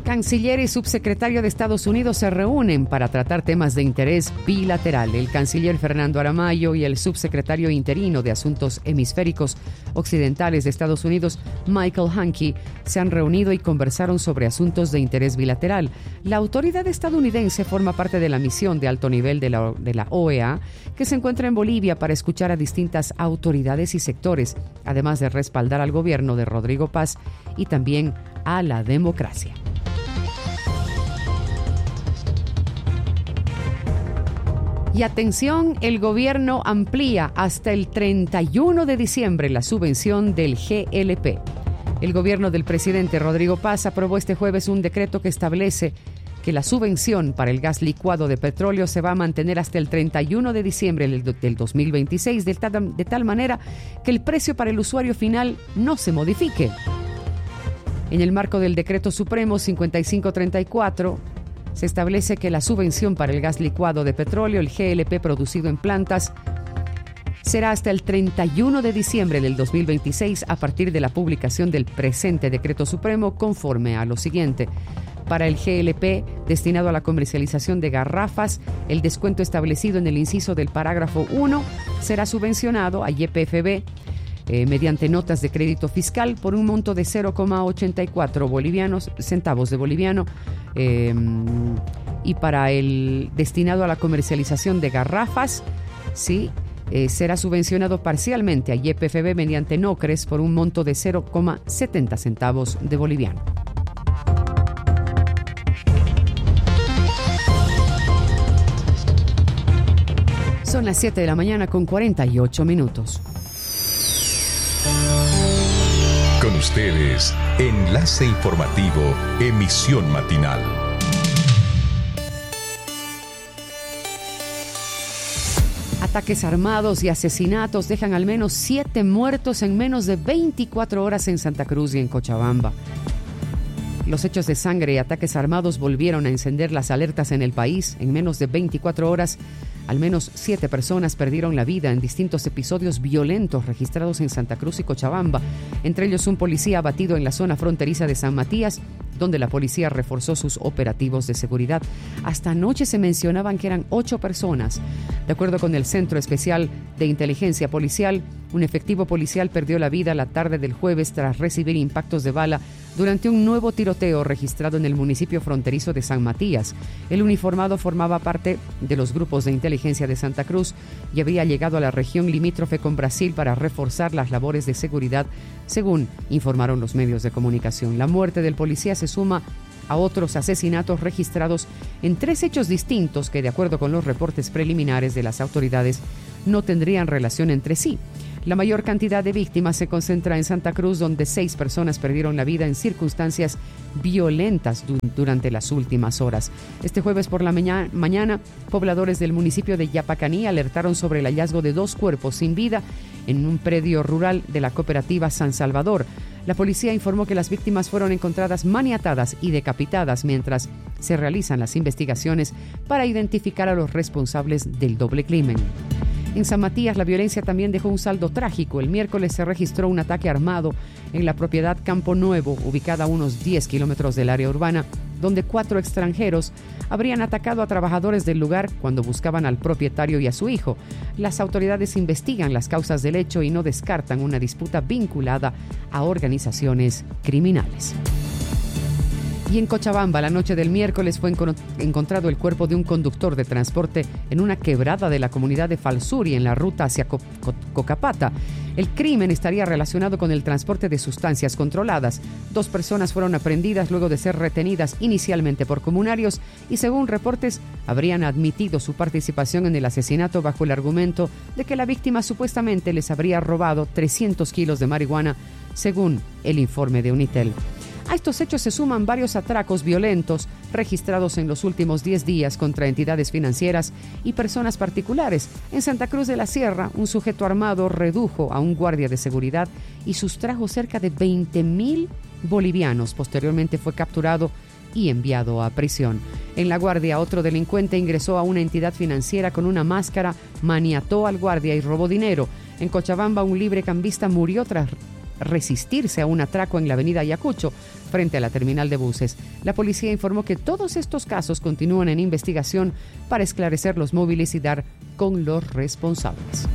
Canciller y subsecretario de Estados Unidos se reúnen para tratar temas de interés bilateral. El canciller Fernando Aramayo y el subsecretario interino de Asuntos Hemisféricos Occidentales de Estados Unidos, Michael Hanke, se han reunido y conversaron sobre asuntos de interés bilateral. La autoridad estadounidense forma parte de la misión de alto nivel de la OEA, que se encuentra en Bolivia para escuchar a distintas autoridades y sectores, además de respaldar al gobierno de Rodrigo Paz y también a la democracia. Y atención, el gobierno amplía hasta el 31 de diciembre la subvención del GLP. El gobierno del presidente Rodrigo Paz aprobó este jueves un decreto que establece que la subvención para el gas licuado de petróleo se va a mantener hasta el 31 de diciembre del 2026, de tal manera que el precio para el usuario final no se modifique. En el marco del Decreto Supremo 5534, se establece que la subvención para el gas licuado de petróleo, el GLP producido en plantas, será hasta el 31 de diciembre del 2026 a partir de la publicación del presente Decreto Supremo, conforme a lo siguiente. Para el GLP destinado a la comercialización de garrafas, el descuento establecido en el inciso del parágrafo 1 será subvencionado a YPFB mediante notas de crédito fiscal por un monto de 0,84 centavos de boliviano, y para el destinado a la comercialización de garrafas, sí, será subvencionado parcialmente a YPFB mediante NOCRES por un monto de 0,70 centavos de boliviano. Son las 7 de la mañana con 48 minutos. Con ustedes, Enlace Informativo, emisión matinal. Ataques armados y asesinatos dejan al menos 7 muertos en menos de 24 horas en Santa Cruz y en Cochabamba. Los hechos de sangre y ataques armados volvieron a encender las alertas en el país. En menos de 24 horas, al menos 7 personas perdieron la vida en distintos episodios violentos registrados en Santa Cruz y Cochabamba. Entre ellos un policía abatido en la zona fronteriza de San Matías, donde la policía reforzó sus operativos de seguridad. Hasta anoche se mencionaban que eran 8 personas. De acuerdo con el Centro Especial de Inteligencia Policial, un efectivo policial perdió la vida la tarde del jueves tras recibir impactos de bala durante un nuevo tiroteo registrado en el municipio fronterizo de San Matías. El uniformado formaba parte de los grupos de inteligencia de Santa Cruz y había llegado a la región limítrofe con Brasil para reforzar las labores de seguridad, según informaron los medios de comunicación. La muerte del policía se suma a otros asesinatos registrados en 3 hechos distintos que, de acuerdo con los reportes preliminares de las autoridades, no tendrían relación entre sí. La mayor cantidad de víctimas se concentra en Santa Cruz, donde 6 personas perdieron la vida en circunstancias violentas durante las últimas horas. Este jueves por la mañana, pobladores del municipio de Yapacaní alertaron sobre el hallazgo de 2 cuerpos sin vida en un predio rural de la cooperativa San Salvador. La policía informó que las víctimas fueron encontradas maniatadas y decapitadas mientras se realizan las investigaciones para identificar a los responsables del doble crimen. En San Matías, la violencia también dejó un saldo trágico. El miércoles se registró un ataque armado en la propiedad Campo Nuevo, ubicada a unos 10 kilómetros del área urbana, donde 4 extranjeros habrían atacado a trabajadores del lugar cuando buscaban al propietario y a su hijo. Las autoridades investigan las causas del hecho y no descartan una disputa vinculada a organizaciones criminales. Y en Cochabamba, la noche del miércoles fue encontrado el cuerpo de un conductor de transporte en una quebrada de la comunidad de Falsuri, en la ruta hacia Cocapata. El crimen estaría relacionado con el transporte de sustancias controladas. 2 personas fueron aprehendidas luego de ser retenidas inicialmente por comunarios y, según reportes, habrían admitido su participación en el asesinato bajo el argumento de que la víctima supuestamente les habría robado 300 kilos de marihuana, según el informe de Unitel. A estos hechos se suman varios atracos violentos registrados en los últimos 10 días contra entidades financieras y personas particulares. En Santa Cruz de la Sierra, un sujeto armado redujo a un guardia de seguridad y sustrajo cerca de 20.000 bolivianos. Posteriormente fue capturado y enviado a prisión. En La Guardia, otro delincuente ingresó a una entidad financiera con una máscara, maniató al guardia y robó dinero. En Cochabamba, un librecambista murió tras resistirse a un atraco en la avenida Ayacucho, frente a la terminal de buses. La policía informó que todos estos casos continúan en investigación para esclarecer los móviles y dar con los responsables.